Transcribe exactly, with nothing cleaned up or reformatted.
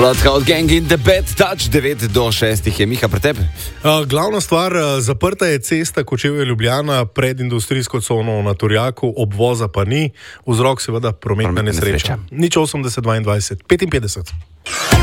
Bloodhound Gang in The Bad Touch, devet do šestih je Miha pri tebi. Uh, glavna stvar, uh, zaprta je cesta Kočevje Ljubljana pred industrijsko cono na Turjaku, obvoza pa ni, vzrok seveda prometna nesreča. nesreča. Nič osemdeset dvaindvajset petinpetdeset.